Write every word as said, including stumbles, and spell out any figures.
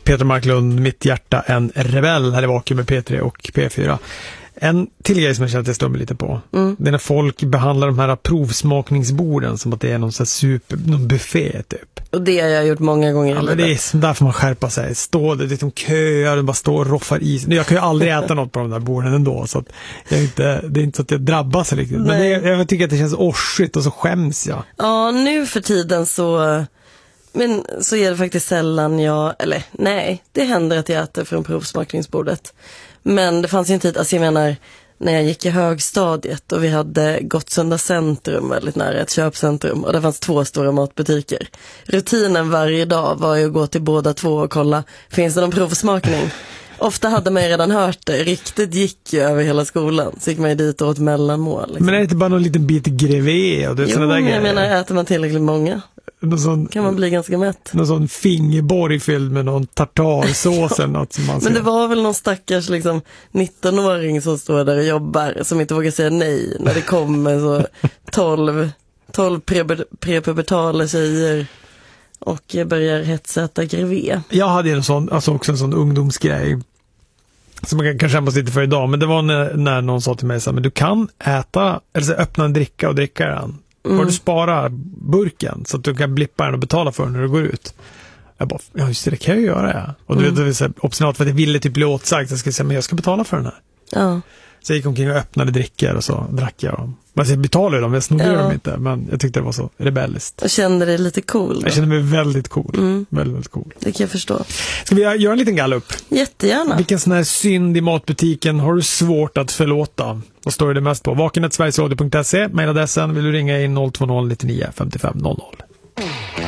Peter Marklund, Mitt hjärta en rebell, här i Vakuum med P tre och P fyra. En till grej som jag känner att jag stummer lite på. Mm. Det är när folk behandlar de här provsmakningsborden som att det är någon sån super, någon buffé typ. Och det har jag gjort många gånger. Ja, men det är där får man skärpa sig. Stå där, liksom köar och bara stå och roffar is. Jag kan ju aldrig äta något på de där borden ändå. Så att jag inte, det är inte så att jag drabbas riktigt. Men det, jag tycker att det känns orsigt och så skäms jag. Ja, nu för tiden så... Men så är det faktiskt sällan jag... Eller nej, det händer att jag äter från provsmakningsbordet. Men det fanns ju en tid, alltså jag menar... När jag gick i högstadiet och vi hade Gottsunda centrum väldigt nära ett köpcentrum och det fanns två stora matbutiker. Rutinen varje dag var ju att gå till båda två och kolla, finns det någon provsmakning? Ofta hade man ju redan hört det, riktigt gick ju över hela skolan. Så gick man ju dit och åt mellanmål. Liksom. Men är det inte bara någon liten bit grevé? Och det, jo, men jag menar, äter man tillräckligt många sån, kan man bli ganska mätt. Någon sån fingerborg fylld med någon tartarsås eller något som man ska... Men det var väl någon stackars liksom, nittonåring som står där och jobbar som inte vågar säga nej när det kommer så tolv, tolv prepubertala tjejer och börjar hetsäta grevé. Jag hade en sån, alltså också en sån ungdomsgrej som man kan skämmas lite för idag, men det var när, när någon sa till mig så här, men du kan äta, eller så öppna en dricka och dricka den. Mm. Bara du sparar burken så att du kan blippa den och betala för den när du går ut. Jag bara, ja just det, det kan jag göra. Ja. Och du mm. vet, det var obstinat för att jag ville typ bli åtsagt. Jag skulle säga, men jag ska betala för den här. Ja. Så jag gick omkring och öppnade drickor och så drack jag dem. Men jag betalade dem, jag snodde ja. dem inte. Men jag tyckte det var så rebelliskt. Och kände dig lite cool då? Jag kände mig väldigt cool. Mm. Väldigt, väldigt cool. Det kan jag förstå. Ska vi göra en liten gallup? Jättegärna. Vilken sån här synd i matbutiken har du svårt att förlåta? Vad står det mest på? vaken at sverigesradio punkt se, mejladressen, vill du ringa in noll två noll nittionio femtiofem noll noll.